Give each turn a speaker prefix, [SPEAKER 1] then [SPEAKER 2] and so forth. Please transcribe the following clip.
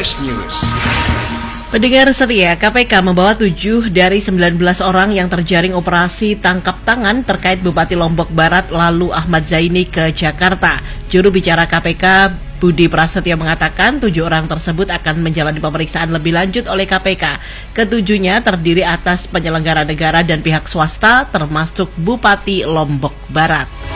[SPEAKER 1] Fresh News.
[SPEAKER 2] Pendengar setia, KPK membawa 7 dari 19 orang yang terjaring operasi tangkap tangan terkait Bupati Lombok Barat Lalu Ahmad Zaini ke Jakarta. Juru bicara KPK Budi Prasetyo mengatakan 7 orang tersebut akan menjalani pemeriksaan lebih lanjut oleh KPK. Ketujuhnya terdiri atas penyelenggara negara dan pihak swasta termasuk Bupati Lombok Barat.